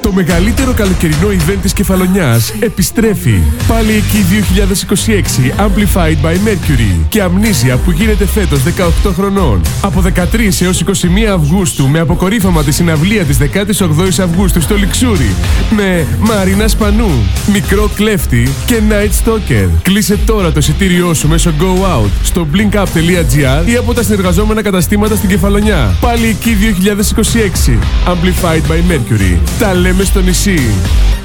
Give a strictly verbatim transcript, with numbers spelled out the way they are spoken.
Το μεγαλύτερο καλοκαιρινό event της Κεφαλονιάς επιστρέφει. Πάλι εκεί δύο χιλιάδες είκοσι έξι Amplified by Mercury και Amnesia που γίνεται φέτος δεκαοκτώ χρονών. Από δεκατρείς έως είκοσι μία Αυγούστου με αποκορύφωμα τη συναυλία της δεκάτης ογδόης Αυγούστου στο Λιξούρι με Μαρίνα Σπανού, Μικρό Κλέφτη και Night Stalker. Κλείσε τώρα το εισιτήριό σου μέσω Go Out στο blinkup τελεία gr ή από τα συνεργαζόμενα καταστήματα στην Κεφαλονιά. Πάλι εκεί δύο χιλιάδες είκοσι έξι Amplified by Mercury. Τα λέμε στο νησί.